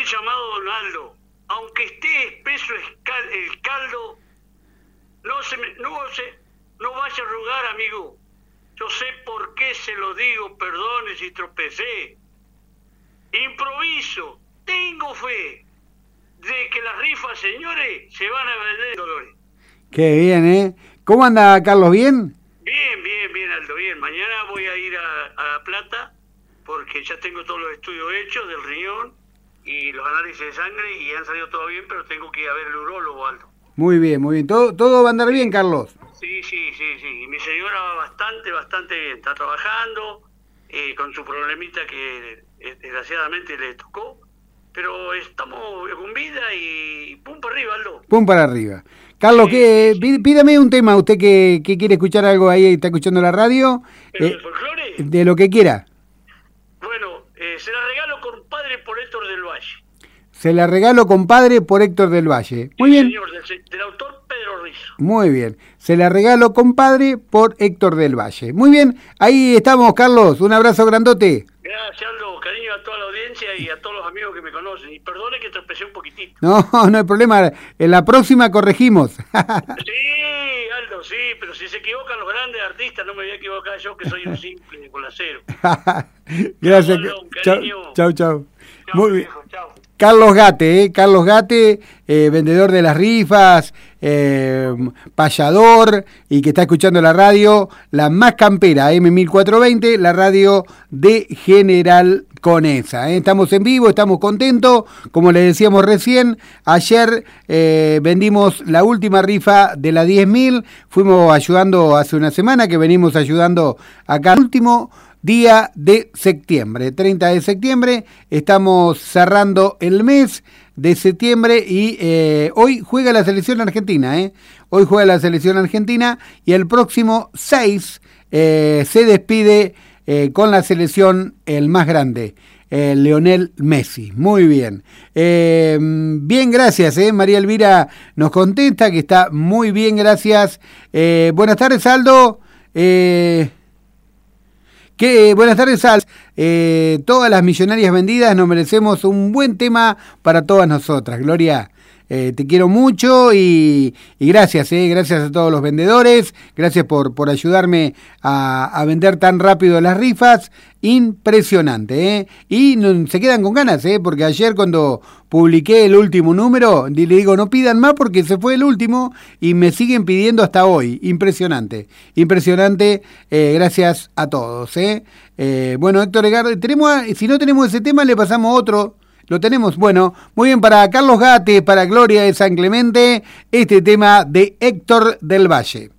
llamado don Aldo. Aunque esté espeso el caldo, no vaya a rogar, amigo. Yo sé por qué se lo digo, perdone si tropecé. Improviso, tengo fe de que las rifas, señores, se van a vender, Dolores. Qué bien, ¿eh? ¿Cómo anda, Carlos? ¿Bien? Bien, Aldo, bien. Mañana voy a ir a La Plata porque ya tengo todos los estudios hechos del riñón y los análisis de sangre y han salido todo bien, pero tengo que ir a ver el urólogo, Aldo. Muy bien. Todo va a andar bien, Carlos. Sí. Y mi señora va bastante bien. Está trabajando con su problemita que desgraciadamente le tocó, pero estamos con vida y pum para arriba, Aldo. Pum para arriba. Carlos, pídame un tema, usted que quiere escuchar algo ahí, está escuchando la radio. ¿Del folclore? De lo que quiera. Bueno, se la regalo, compadre, por Héctor del Valle. Se la regalo, compadre, por Héctor del Valle. Muy bien. Señor, del autor Pedro Rizo. Muy bien. Se la regalo, compadre, por Héctor del Valle. Muy bien. Ahí estamos, Carlos. Un abrazo grandote. Gracias, Aldo. Cariño a toda la audiencia y a todos los amigos que me conocen. Y perdone que tropecé un poquitito. No hay problema. En la próxima corregimos. Sí, Aldo, sí. Pero si se equivocan los grandes artistas, no me voy a equivocar yo, que soy un simple colacero. Gracias. Chau. Muy bien. Chao. Carlos Gate, vendedor de las rifas, payador y que está escuchando la radio, la más campera, M1420, la radio de General Conesa. Estamos en vivo, estamos contentos, como les decíamos recién, ayer vendimos la última rifa de la 10.000, fuimos ayudando hace una semana que venimos ayudando acá al último día de septiembre, 30 de septiembre, estamos cerrando el mes de septiembre y hoy juega la selección argentina, hoy juega la selección argentina y el próximo 6 se despide con la selección el más grande, Lionel Messi. Muy bien. Bien, gracias. María Elvira nos contesta que está muy bien, gracias. Buenas tardes, Aldo. Buenas tardes, Al. Todas las millonarias vendidas nos merecemos un buen tema para todas nosotras. Gloria, te quiero mucho y gracias, gracias a todos los vendedores, gracias por ayudarme a vender tan rápido las rifas. Impresionante, y se quedan con ganas, porque ayer cuando publiqué el último número, le digo no pidan más porque se fue el último y me siguen pidiendo hasta hoy. Impresionante, gracias a todos. Bueno, Héctor Egardo, si no tenemos ese tema le pasamos otro. Lo tenemos, bueno, muy bien, para Carlos Gate, para Gloria de San Clemente, este tema de Héctor del Valle.